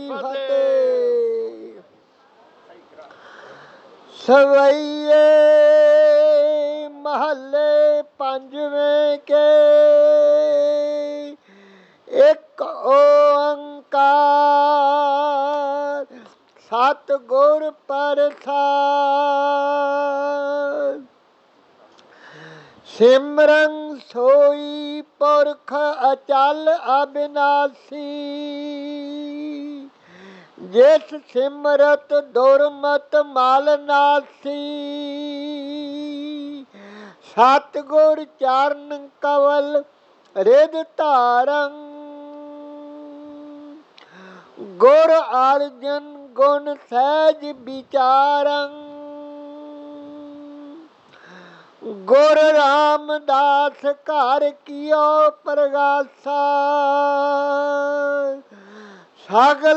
ਫਤਿਹ। ਸਵਈਏ ਮਹੱਲੇ ਪੰਜਵੇਂ ਕੇ ਇੱਕ ਓੰਕਾਰ ਸਤਿਗੁਰ ਪ੍ਰਸਾਦਿ। ਸਿਮਰਨ ਸੋਈ ਪੁਰਖ ਅਚਲ ਅਬਿਨਾਸੀ, ਜਿਸ ਸਿਮਰਤ ਦੁਰਮਤ ਮਲ ਨਾਸੀ। ਸਤਿਗੁਰ ਚਰਨ ਕਵਲ ਰਿਦ ਧਾਰੰ, ਗੁਰ ਅਰਜਨ ਗੁਣ ਸਹਿਜ ਵਿਚਾਰੰ। ਗੁਰ ਰਾਮਦਾਸ ਘਰ ਕੀਓ ਪ੍ਰਗਾਸਾ, ਸਗਲ